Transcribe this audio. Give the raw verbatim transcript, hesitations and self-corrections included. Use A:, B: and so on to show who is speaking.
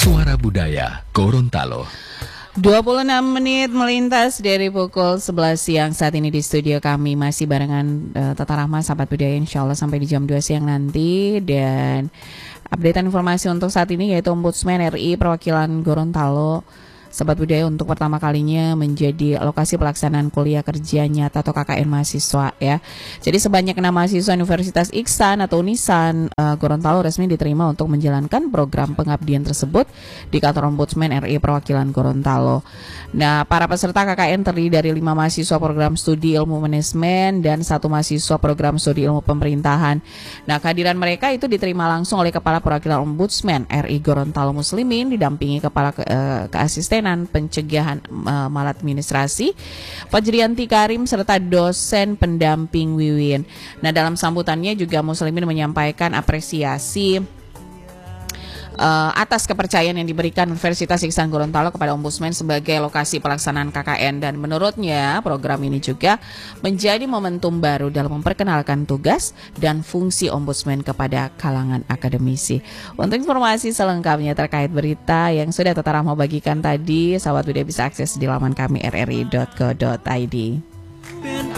A: Suara Budaya Gorontalo.
B: dua puluh enam menit melintas dari pukul sebelas siang. Saat ini di studio kami masih barengan uh, Tata Rahma Sahabat Budaya, insya Allah sampai di jam dua siang nanti. Dan updatean informasi untuk saat ini yaitu Ombudsman R I perwakilan Gorontalo Sahabat Budaya untuk pertama kalinya menjadi lokasi pelaksanaan kuliah kerja nyata atau K K N mahasiswa ya. Jadi sebanyak enam mahasiswa Universitas Iksan atau Unisan uh, Gorontalo resmi diterima untuk menjalankan program pengabdian tersebut di kantor Ombudsman R I perwakilan Gorontalo. Nah, para peserta K K N terdiri dari lima mahasiswa program studi ilmu manajemen dan satu mahasiswa program studi ilmu pemerintahan. Nah, kehadiran mereka itu diterima langsung oleh Kepala Perwakilan Ombudsman R I Gorontalo Muslimin didampingi Kepala ke, uh, Keasistenan Pencegahan uh, Maladministrasi Fajrianti Karim serta dosen pendamping Wiwin. Nah, dalam sambutannya juga Muslimin menyampaikan apresiasi uh, atas kepercayaan yang diberikan Universitas Iksan Gorontalo kepada Ombudsman sebagai lokasi pelaksanaan K K N, dan menurutnya program ini juga menjadi momentum baru dalam memperkenalkan tugas dan fungsi Ombudsman kepada kalangan akademisi. Untuk informasi selengkapnya terkait berita yang sudah Tata Rahma bagikan tadi, sahabat budaya bisa akses di laman kami r r i dot co dot i d.